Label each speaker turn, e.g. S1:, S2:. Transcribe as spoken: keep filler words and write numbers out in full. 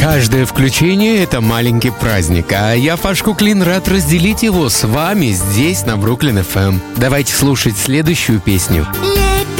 S1: Каждое включение — это маленький праздник, а я, Паш Куклин, рад разделить его с вами здесь, на Бруклин эф эм. Давайте слушать следующую песню.